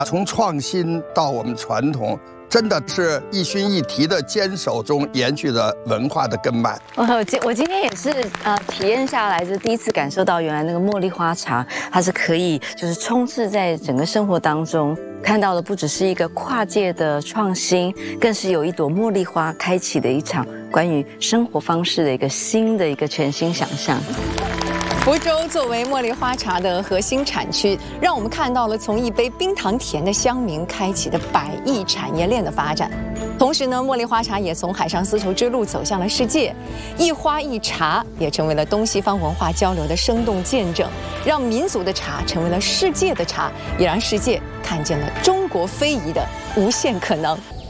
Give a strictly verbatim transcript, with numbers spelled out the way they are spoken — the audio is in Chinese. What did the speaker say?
从创新到我们传统，真的是一熏一提的坚守中延续的文化的根脉。 我今我今天也是呃体验下来，就第一次感受到原来那个茉莉花茶，它是可以就是充斥在整个生活当中。看到的不只是一个跨界的创新，更是有一朵茉莉花开启的一场关于生活方式的一个新的一个全新想象。 福州作为茉莉花茶的核心产区，让我们看到了从一杯冰糖甜的乡民开启的百亿产业链的发展。同时呢，茉莉花茶也从海上丝绸之路走向了世界，一花一茶也成为了东西方文化交流的生动见证，让民族的茶成为了世界的茶，也让世界看见了中国非遗的无限可能。